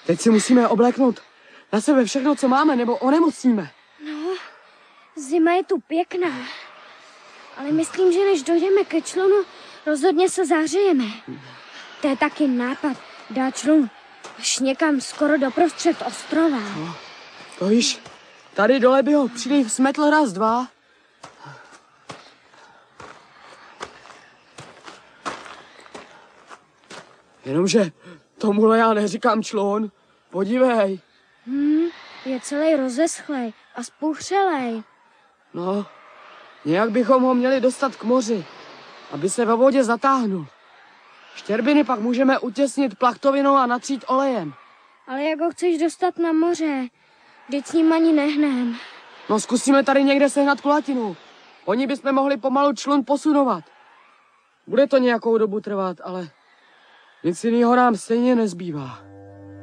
Teď si musíme obléknout na sebe všechno, co máme, nebo onemocníme. No, zima je tu pěkná. Ale myslím, že než dojdeme ke člunu, rozhodně se zahřejeme. To je taky nápad, dát člun až někam skoro doprostřed ostrova. No, to víš, tady dole by ho příliv smetl raz, dva. Jenomže tomuhle já neříkám člun. Podívej. Je celý rozeschlej a spuchřelej. No, nějak bychom ho měli dostat k moři, aby se ve vodě zatáhnul. Štěrbiny pak můžeme utěsnit plachtovinou a natřít olejem. Ale jak ho chceš dostat na moře? Vždyť s ním ani nehnem. No, zkusíme tady někde sehnat kulatinu. Oni bychom mohli pomalu člun posunovat. Bude to nějakou dobu trvat, ale nic jiného nám stejně nezbývá.